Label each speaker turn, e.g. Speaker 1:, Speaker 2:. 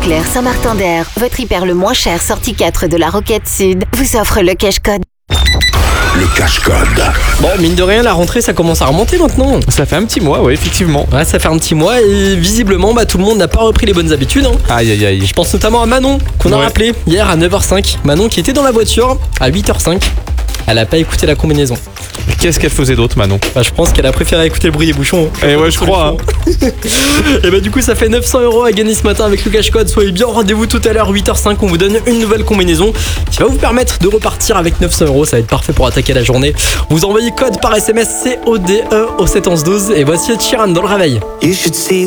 Speaker 1: Leclerc Saint-Martin-d'Air, votre hyper le moins cher sortie 4 de la Roquette Sud, vous offre le cash code.
Speaker 2: Le cash code.
Speaker 3: Bon, mine de rien, la rentrée, ça commence à remonter maintenant.
Speaker 4: Ça fait un petit mois, ouais, effectivement.
Speaker 3: Ouais, ça fait un petit mois et visiblement, tout le monde n'a pas repris les bonnes habitudes.
Speaker 4: Aïe, aïe, aïe.
Speaker 3: Je pense notamment à Manon, qu'on a
Speaker 4: Ouais.
Speaker 3: rappelé hier à 9h05. Manon qui était dans la voiture à 8h05. Elle a pas écouté la combinaison.
Speaker 4: Qu'est-ce qu'elle faisait d'autre, Manon?
Speaker 3: Je pense qu'elle a préféré écouter le bruit des bouchons.
Speaker 4: Eh ouais, je crois.
Speaker 3: Et du coup, ça fait 900€ à gagner ce matin avec le cash code. Soyez bien au rendez-vous tout à l'heure, 8h05. On vous donne une nouvelle combinaison qui va vous permettre de repartir avec 900€. Ça va être parfait pour attaquer la journée. Vous envoyez code par SMS CODE au 71112. Et voici Chiran dans le réveil.
Speaker 5: You should see